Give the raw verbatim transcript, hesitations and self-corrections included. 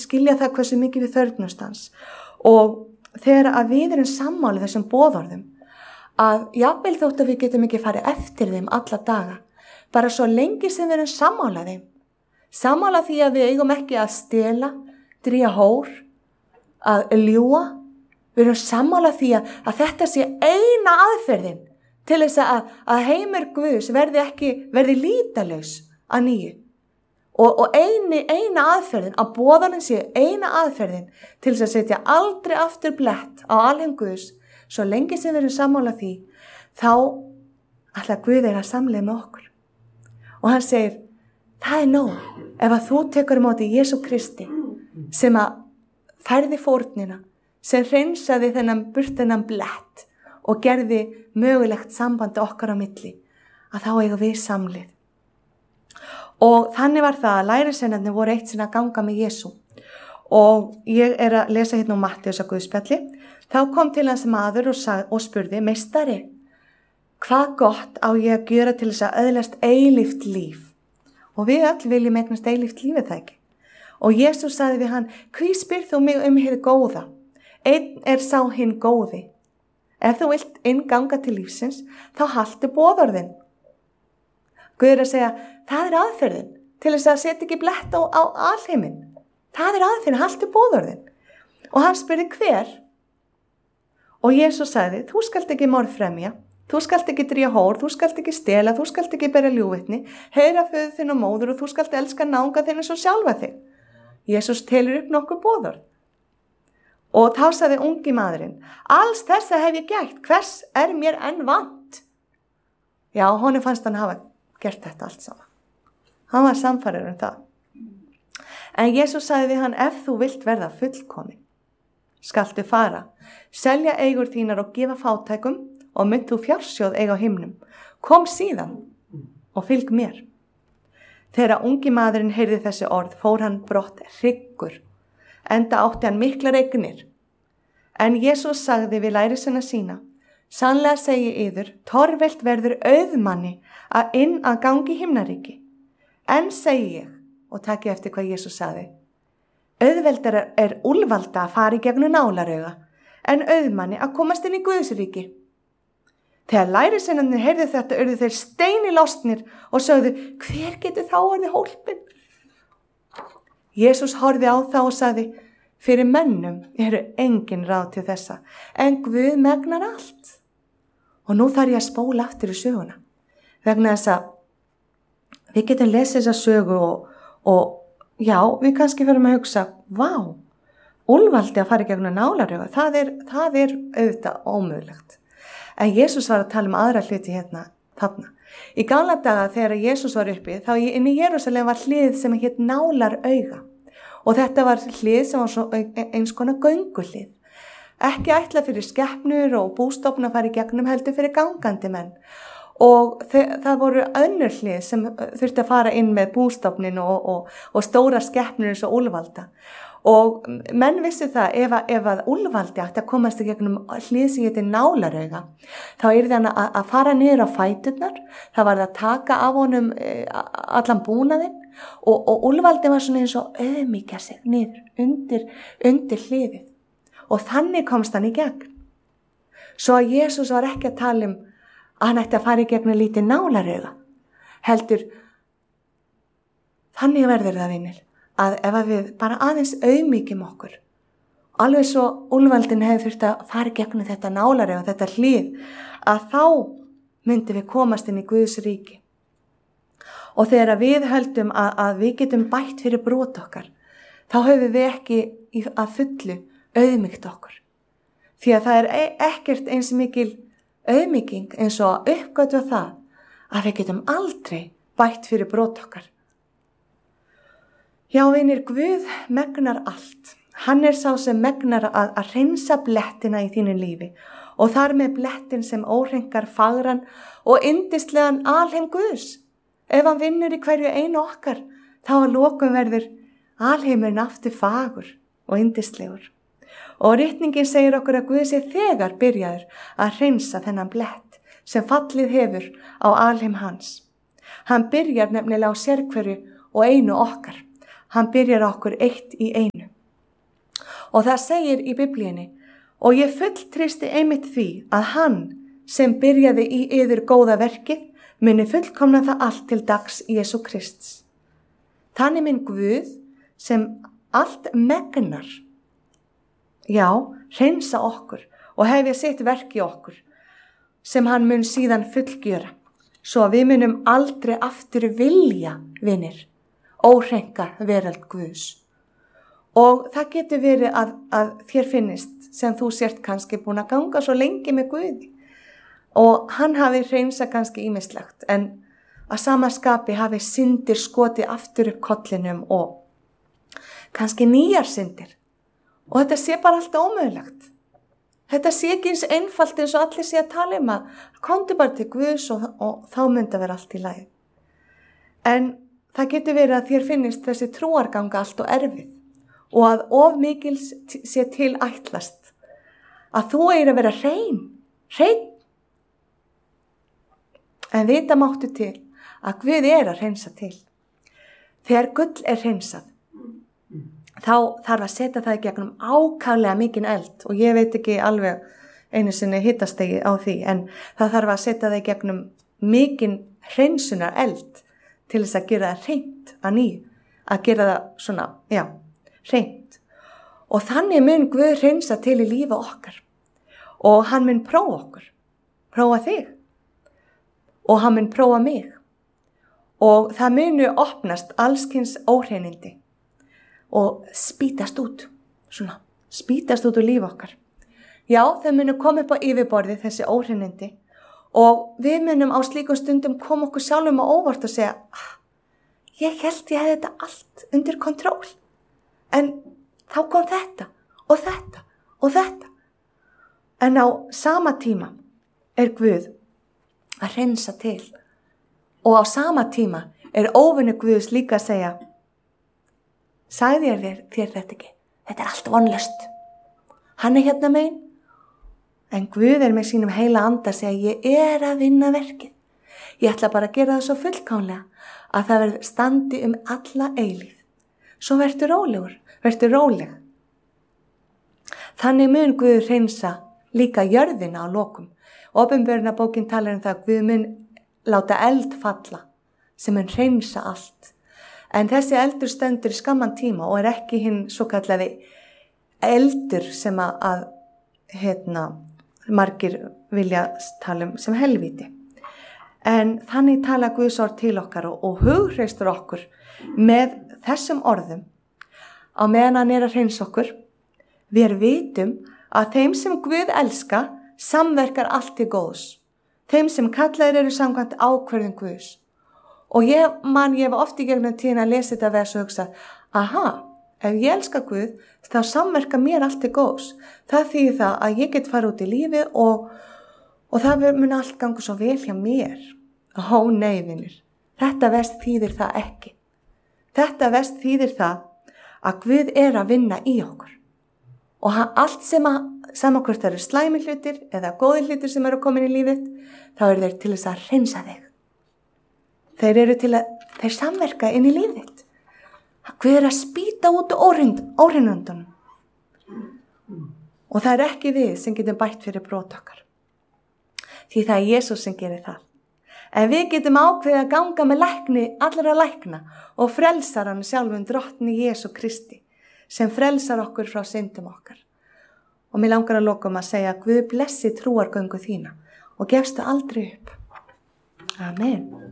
skilja það hversu mikið við þörfnumst hans. Og þegar að við erum sammála þessum boðorðum, að jafnvel þótt að við getum ekki farið eftir þeim alla daga, bara svo lengi sem við erum sammála þeim, sammála því að við eigum ekki að stela, drýja hór, að ljúga, við erum sammála því að, að þetta sé eina aðferðin til þess að, að heimur Guðs verði ekki, verði lítalaus að nýju. Og, og eini, eina aðferðin, að boðorðin sé eina aðferðin til þess að setja aldrei aftur blett á alheim Guðs, svo lengi sem við erum sammála því, þá ætla Guð eiga samleið með okkur. Og hann segir, það er nóg, ef að þú tekur á móti Jesú Kristi, sem að færði fórnina, sem hreinsaði þennan burtennan blett og gerði mögulegt sambandi okkar á milli, að þá eiga við samleið. Og þannig var það að lærisveinarnir voru eitt sinni að ganga með Jesú. Og ég er að lesa hérna um Matteusar Guðspjalli. Þá kom til hans maður og, sag, og spurði, meistari, hvað gott á ég að gera til þess að öðlast eilíft líf? Og við öll viljum eignast eilíft lífið það ekki. Og Jesús sagði við hann, hví spyrð þú mig um hið góða? Einn er sá hinn góði. Ef þú vilt innganga til lífsins, þá haltu boðorðin. Guð er að segja, það er aðferðin til þess að setja ekki blett á, á alheiminn. Það er aðferðin, haltu boðorðin. Og hann spurði hver? Og Jesús sagði, þú skalt ekki morðfremja, þú skalt ekki drýja hór, þú skalt ekki stela, þú skalt ekki bera ljúgvitni, heyra föður þinn og móður og þú skalt elska náunga þinn eins og sjálfa þig. Jesús telur upp nokkuð boðorð. Og þá sagði ungi maðurinn, alls þessa hef ég gert, hvers er mér enn vant? Já, honum fannst hann hafa gert þetta allt saman. Hann var samfærir um það. En Jesús sagði við hann, ef þú vilt verða fullkomin, skaltu fara, selja eigur þínar og gefa fátækum og mynd þú fjársjóð eiga á himnum. Kom síðan og fylg mér. Þegar ungi maðurinn heyrði þessi orð, fór hann brott hryggur, enda átti hann miklar eignir. En Jesús sagði við lærisveina sína, sannlega segi yður, torvelt verður auðmanni að inn að gangi himnaríki. En segi ég, og taki eftir hvað Jesús sagði, auðveldar er, er úlvalda að fara í gegnum nálarauga, en auðmanni að komast inn í Guðsríki. Þegar lærisveinarnir heyrðu þetta, urðu þeir steini lostnir og sögðu, hver getur þá orðið hólpinn? Jesús horfði á þá og sagði, fyrir mönnum eru engin ráð til þessa, en Guð megnar allt. Og nú þarf ég að spóla aftur í söguna, vegna þess að við getum lesið þessa sögu og, og já, við kannski fyrir að hugsa, vá, úlvaldi að fara í gegnum nálarauga, það er, það er auðvitað ómögulegt. En Jesús var að tala um aðra hluti hérna, þarna. Í gamla daga þegar Jesús var uppi, þá inn í Jerúsalem var hlið sem hét nálarauga. Og þetta var hlið sem var svo eins konar gönguhlið. Ekki ætla fyrir skepnur og bústofn að fara í gegnum, heldur fyrir gangandi menn. Og það voru önnur hlið sem þurfti að fara inn með bústofnin og, og, og stóra skepnur eins og úlvalda. Og menn vissu það, ef að, ef að úlvaldi ætti að komast í gegnum hlið sem heitir nálarauga, þá yrði hann að, að fara niður á fæturnar, það var að taka af honum allan búnaðinn og, og úlvaldi var svona eins og auðmýkja sig niður undir, undir hliðið. Og þannig komst hann í gegn. Svo að Jesús var ekki að tala um að hann ætti að fara í gegnum lítið nálarauga. Heldur, þannig verður það, vinir, að ef við bara aðeins auðmýkjum okkur, alveg svo úlvaldin hefði þurft að fara í gegnum þetta nálarauga, þetta hlið, að þá myndi við komast inn í Guðs ríki. Og þegar við höldum að, að við getum bætt fyrir brot okkar, þá höfum við ekki að fullu auðmýkt okkur. Því að það er ekkert eins mikil auðmýking eins og að uppgötva það að við getum aldrei bætt fyrir brot okkar. Já, vinir, Guð megnar allt. Hann er sá sem megnar að, að hreinsa blettina í þínu lífi og þar með blettin sem óhrenkar fagran og yndislegan alheim Guðs. Ef hann vinnur í hverju einu okkar, þá að lokum verður alheimurinn aftur fagur og yndislegur. Og ritningin segir okkur að Guð sé þegar byrjaður að hreinsa þennan blett sem fallið hefur á alheim hans. Hann byrjar nefnilega á sérhverju og einu okkar. Hann byrjar okkur eitt í einu. Og það segir í Biblíunni, og ég fulltreysti einmitt því að hann sem byrjaði í yður góða verkið muni fullkomna það allt til dags Jesú Krists. Þannig minn Guð sem allt megnar, já, hreinsa okkur og hefja sitt verk í okkur, sem hann mun síðan fullgjöra, svo að við munum aldrei aftur vilja, vinir, óhreinka veröld Guðs. Og það getur verið að, að þér finnist sem þú sért kannski búin að ganga svo lengi með Guði og hann hafi hreinsa kannski ýmislegt, en að sama skapi hafi syndir skoti aftur upp kollinum og kannski nýjar syndir. Og þetta sé bara alltaf ómögulegt. Þetta sé ekki eins einfalt eins og allir sé að tala um að komdu bara til Guðs og, og þá myndi að vera allt í lagi. En það getur verið að þér finnist þessi trúarganga allt og erfið og að of mikils sé til ætlast. Að þú eigir að vera hrein, hrein. En vita máttu til að Guð er að hreinsa til. Þegar gull er hreinsað, þá þarf að setja það í gegnum ákaflega mikinn eld og ég veit ekki alveg einu sinni hitastigi á því, en það þarf að setja það í gegnum mikinn hreinsunar eld til þess að gera það hreint að nýju, að gera það svona, já, hreint. Og þannig mun Guð hreinsa til í lífi okkar og hann mun prófa okkur, prófa þig og hann mun prófa mig og það munu opnast allskins óhreinindi og spýtast út, svona, spýtast út úr líf okkar. Já, þau munu koma upp á yfirborði þessi óhreinindi og við munum á slíkum stundum koma okkur sjálfum á óvart og segja, ah, ég held ég hefði þetta allt undir kontról, en þá kom þetta og þetta og þetta. En á sama tíma er Guð að hreinsa til og á sama tíma er óvinur Guðs líka að segja, sagði ég þér, þér þetta ekki, þetta er allt vonlaust. Hann er hérna megin, en Guð er með sínum heila anda að segja, ég er að vinna verkið. Ég ætla bara að gera það svo fullkomlega að það verður standi um alla eilíð. Svo verður rólegur, verður róleg. Þannig mun Guð hreinsa líka jörðina á lokum. Opinberunarbókin talar um það að Guð mun láta eld falla sem mun hreinsa allt. En þessi eldur stendur í skamman tíma og er ekki hinn svo kallaði eldur sem að, að hérna, margir vilja tala um sem helvíti. En þannig tala Guðs orð til okkar og, og hugreistur okkur með þessum orðum á meðan hann er að hreinsa okkur. Við vitum að þeim sem Guð elska samverkar allt til góðs. Þeim sem kallaðir eru samkvæmt ákvörðun Guðs. Og ég man, ég hef oft í gegnum tíðina að lesa þetta vers og hugsa, aha, ef ég elska Guð, þá samverka mér allt til góðs. Það þýðir það að ég get fara út í lífi og, og það mun allt ganga svo vel hjá mér. Ó nei, vinir, þetta vers þýðir það ekki. Þetta vers þýðir það að Guð er að vinna í okkur. Og hann, allt sem að, saman hvort það eru slæmi hlutir eða góði hlutir sem eru komin í lífið, þá eru þeir til þess að hreinsa þig. Þeir eru til að, þeir samverka inn í lífið. Guð er að spýta út óhreinundunum. Og það er ekki við sem getum bætt fyrir brot okkar. Því það er Jesús sem gerir það. En við getum ákveðið að ganga með lækni allra lækna og frelsar hann sjálfum drottni Jesú Kristi sem frelsar okkur frá syndum okkar. Og mér langar að lokum að segja að Guð blessi trúargöngu þína og gefstu aldrei upp. Amen.